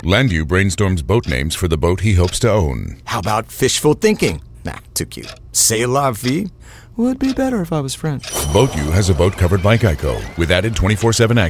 Landu brainstorms boat names for the boat he hopes to own. How about fishful thinking? Nah, too cute. C'est la vie would be better if I was French. Boat U has a boat covered by Geico with added 24/7 access.